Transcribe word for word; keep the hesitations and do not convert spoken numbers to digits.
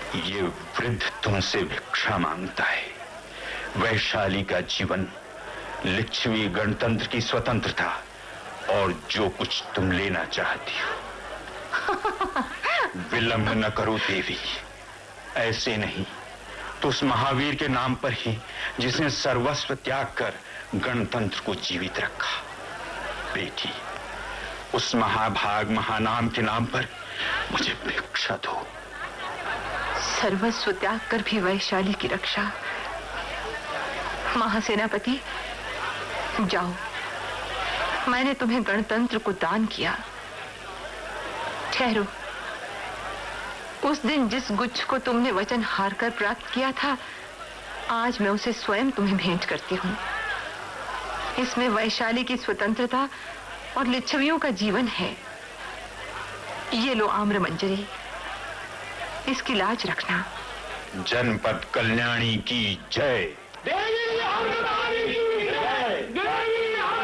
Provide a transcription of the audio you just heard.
ये वृद्ध तुमसे भिक्षा मांगता है। वैशाली का जीवन, लिच्छवी गणतंत्र की स्वतंत्रता और जो कुछ तुम लेना चाहती हो। विलंब न करो देवी, ऐसे नहीं तो उस महावीर के नाम पर ही जिसने सर्वस्व त्याग कर गणतंत्र को जीवित रखा। बेटी, उस महाभाग महानाम के नाम पर मुझे भिक्षा दो। सर्वस्व त्याग कर भी वैशाली की रक्षा। महासेनापति, जाओ, मैंने तुम्हें गणतंत्र को दान किया। ठहरो, उस दिन जिस गुच्छ को तुमने वचन हार कर प्राप्त किया था, आज मैं उसे स्वयं तुम्हें भेंट करती हूँ। इसमें वैशाली की स्वतंत्रता और लिच्छवियों का जीवन है। ये लो आम्र मंजरी, इसकी लाज रखना। जनपद कल्याणी की जय।